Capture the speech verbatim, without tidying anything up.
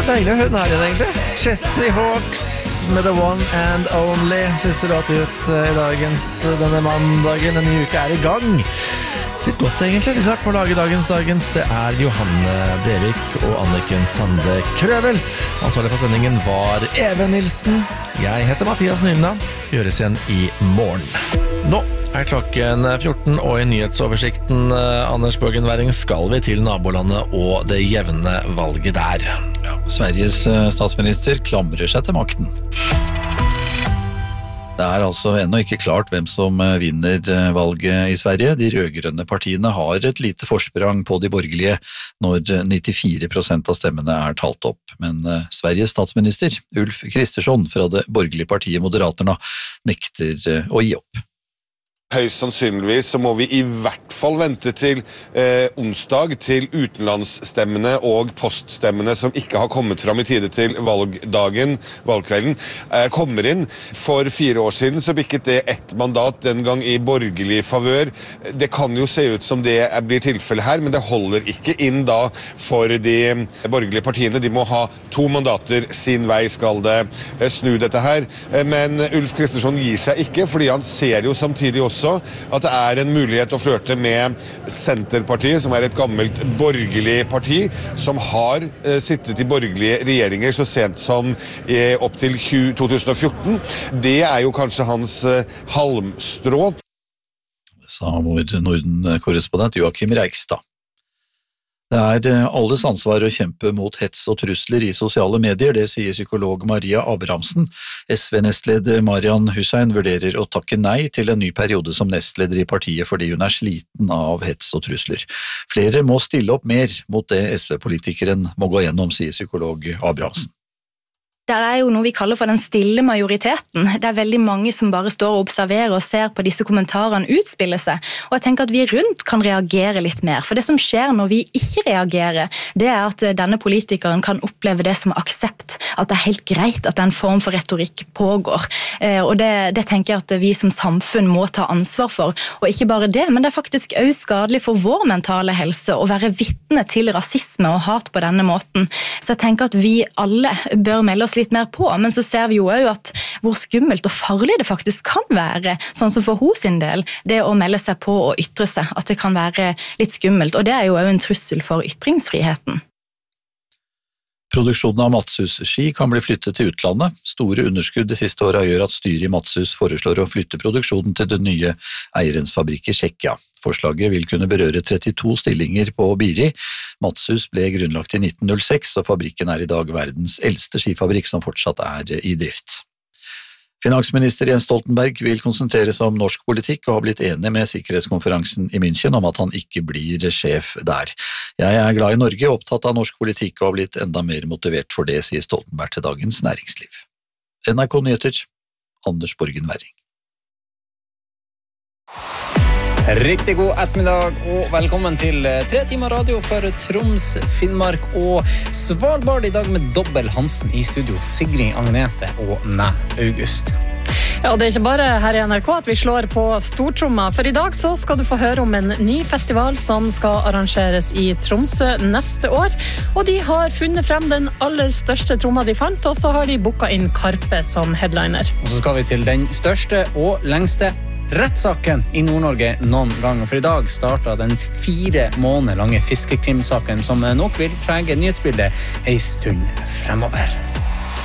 Deilig å høre den her igjen, egentlig. Chesney Hawks med The One and Only. Siste låt ut i dagens, denne mandagen. Denne uka er i gang. Litt godt, egentlig, litt sagt på å lage dagens dagens. Det er Johanne Brevik og Anniken Sande Krøvel. Ansvarlig for sendingen var Even Nilsen. Jeg heter Mathias Nylna. Gjøres igjen i morgen. Nå er klokken fjorten, og i nyhetsoversikten, Anders Borgen Werring, skal vi til nabolandet og det jevne valget der. Ja, Sveriges statsminister klamrer seg til makten. Det er altså ennå ikke klart hvem som vinner valget i Sverige. De rødgrønne partiene har et lite forsprang på de borgerlige når nittifire prosent av stemmene er talt opp. Men Sveriges statsminister, Ulf Kristersson fra det borgerlige partiet Moderaterna, nekter å gi opp. Høyst sannsynligvis så må vi i hvert fall vente til eh, onsdag til utenlandsstemmene og poststemmene som ikke har kommet fram i tide til valgdagen, valgkvelden, eh, kommer inn. For fire år siden så bikket det ett mandat, den gang i borgerlig favør. Det kan jo se ut som det blir tilfelle her, men det holder ikke inn da for de borgerlige partiene. De må ha to mandater, sin vei skal det eh, snu dette her. Eh, men Ulf Kristersson gir seg ikke, fordi han ser jo samtidig også at det er en mulighet å flørte med Senterpartiet, som er et gammelt borgerlig parti, som har eh, sittet i borgerlige regjeringer så sent som eh, opp til to tusen og fjorten. Det er jo kanskje hans eh, halmstrå. Det sa vår Norden-korrespondent Joachim Reigstad. Det er alles ansvar å kjempe mot hets og trusler i sosiale medier, det sier psykolog Maria Abrahamsen. S V-nestleder Marian Hussein vurderer å takke nei til en ny periode som nestleder i partiet fordi hun er sliten av hets og trusler. Flere må stille opp mer mot det S V-politikeren må gå gjennom, sier psykolog Abrahamsen. Det er jo noe vi kaller for den stille majoriteten. Det er veldig mange som bare står og observerer og ser på disse kommentarene utspille seg. Og jeg tenker at vi rundt kan reagere litt mer. For det som skjer når vi ikke reagerer, det er at denne politikeren kan oppleve det som aksept. At det er helt greit at den form for retorikk pågår. Og det, det tenker jeg at vi som samfunn må ta ansvar for. Og ikke bare det, men det er faktisk også skadelig for vår mentale helse å være vitne til rasisme og hat på denne måten. Så jeg tenker at vi alle bør melde oss litt mer på, men så ser vi jo også at hvor skummelt og farlig det faktisk kan være, sånn som for hos sin del, det å melde seg på og ytre seg, at det kan være litt skummelt, og det er jo også en trussel for ytringsfriheten. Produksjonen av Matshus-ski kan bli flyttet til utlandet. Store underskudd de siste årene gjør at styret i Matshus foreslår å flytte produksjonen til den nye eierens fabrikk i Tsjekkia. Forslaget vil kunne berøre trettito stillinger på Biri. Matshus ble grunnlagt i nitten null seks, og fabrikken er i dag verdens eldste skifabrikk som fortsatt er i drift. Finansminister Jens Stoltenberg vil konsentrere seg om norsk politikk og har blitt enig med sikkerhetskonferansen i München om at han ikke blir sjef der. Jeg er glad i Norge, opptatt av norsk politikk og har blitt enda mer motivert for det, sier Stoltenberg til Dagens Næringsliv. N R K Nyheter, Anders Borgen Werring. Riktig god ettermiddag og velkommen til tre timer radio for Troms, Finnmark og Svalbard. I dag med dobbel Hansen i studio, Sigrid Agnete og meg, August. Ja, det er ikke bare her i N R K at vi slår på stortromma, for i dag så skal du få høre om en ny festival som skal arrangeres i Tromsø neste år, og de har funnet frem den aller største tromma de fant, og så har de booket inn Karpe som headliner. Og så skal vi til den største og lengste rettssaken i Nord-Norge noen gang, for i dag startet den fire måneder lange fiskekrimsaken som nok vil prege nyhetsbildet en stund fremover.